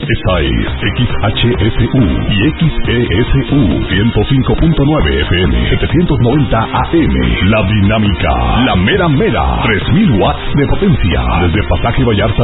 Esta es XHSU y XESU 105.9 FM, 790 AM. La Dinámica, la mera mera, 3000 watts de potencia. Desde Pasaje Vallarta